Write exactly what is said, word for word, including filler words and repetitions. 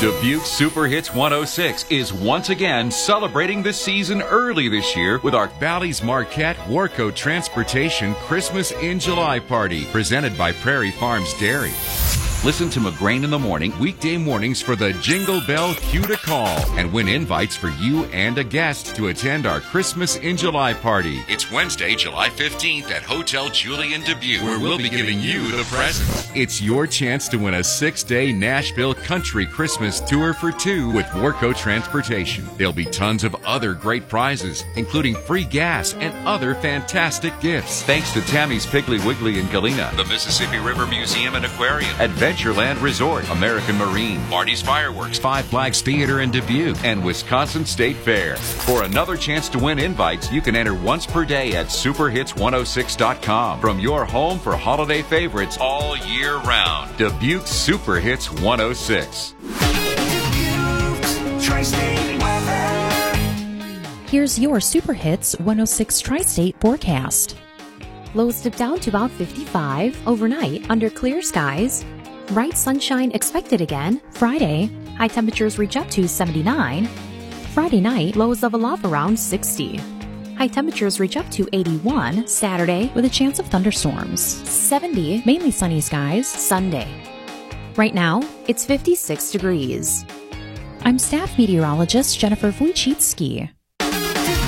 Dubuque Super Hits one oh six is once again celebrating the season early this year with our Bally's Marquette Warco Transportation Christmas in July party, presented by Prairie Farms Dairy. Listen to McGrain in the Morning weekday mornings for the Jingle Bell Cue to Call and win invites for you and a guest to attend our Christmas in July party. It's Wednesday, July fifteenth at Hotel Julian Dubuque, where we'll be giving you the presents. It's your chance to win a six-day Nashville Country Christmas tour for two with Warco Transportation. There'll be tons of other great prizes, including free gas and other fantastic gifts. Thanks to Tammy's Piggly Wiggly in Galena, the Mississippi River Museum and Aquarium, Adventureland Resort, American Marine, Marty's Fireworks, Five Flags Theater in Dubuque, and Wisconsin State Fair. For another chance to win invites, you can enter once per day at super hits one oh six dot com. From your home for holiday favorites all year round. Dubuque Super Hits one oh six. Here's your Super Hits one oh six Tri-State forecast. Lows dip down to about fifty-five overnight under clear skies. Bright sunshine expected again Friday. High temperatures reach up to seventy-nine. Friday night, lows level off around sixty. High temperatures reach up to eighty-one Saturday with a chance of thunderstorms. seventy, mainly sunny skies Sunday. Right now, it's fifty-six degrees. I'm staff meteorologist Jennifer Wojcicki.